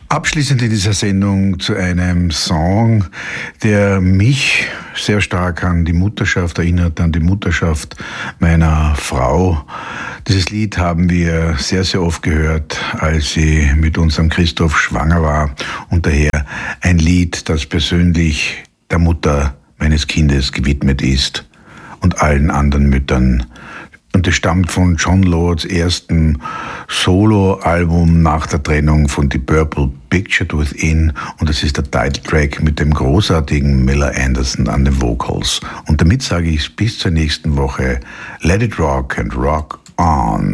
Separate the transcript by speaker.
Speaker 1: Abschließend in dieser Sendung zu einem Song, der mich sehr stark an die Mutterschaft erinnert, an die Mutterschaft meiner Frau. Dieses Lied haben wir sehr, sehr oft gehört, als sie mit unserem Christoph schwanger war. Und daher ein Lied, das persönlich der Mutter meines Kindes gewidmet ist und allen anderen Müttern. Und es stammt von Jon Lords erstem Solo-Album nach der Trennung von The Purple, Pictured Within. Und das ist der Titeltrack mit dem großartigen Miller Anderson an den Vocals. Und damit sage ich bis zur nächsten Woche. Let it rock and rock on.